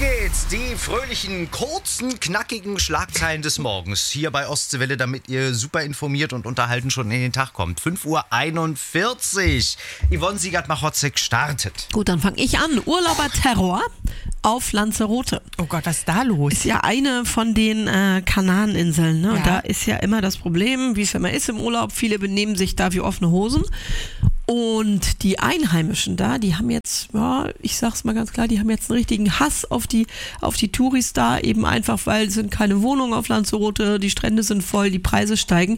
geht's. Die fröhlichen, kurzen, knackigen Schlagzeilen des Morgens. Hier bei Ostseewelle, damit ihr super informiert und unterhalten schon in den Tag kommt. 5:41 Uhr. Yvonne Siegert-Machotzek startet. Gut, dann fange ich an. Urlauberterror auf Lanzarote. Oh Gott, was ist da los? Ist ja eine von den Kanareninseln. Ne? Ja. Und da ist ja immer das Problem, wie es immer ist im Urlaub, viele benehmen sich da wie offene Hosen. Und die Einheimischen da, die haben jetzt, ja, ich sag's mal ganz klar, die haben jetzt einen richtigen Hass auf die Touris da, eben einfach, weil es sind keine Wohnungen auf Lanzarote, die Strände sind voll, die Preise steigen.